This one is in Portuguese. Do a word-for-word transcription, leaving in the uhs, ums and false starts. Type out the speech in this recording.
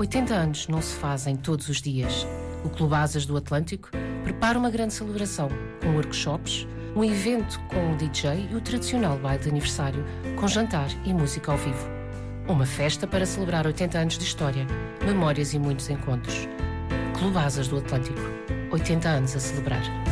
oitenta anos não se fazem todos os dias. O Clube Asas do Atlântico prepara uma grande celebração, com workshops, um evento com o D J e o tradicional baile de aniversário, com jantar e música ao vivo. Uma festa para celebrar oitenta anos de história, memórias e muitos encontros. Clube Asas do Atlântico. oitenta anos a celebrar.